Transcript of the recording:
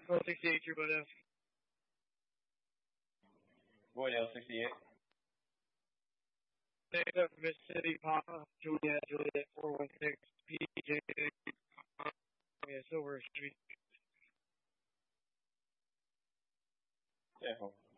L68, your butt ass. Void L68. Next up, Mississippi, Papa, Juliet, 416, PJ, Silver Street. Yeah,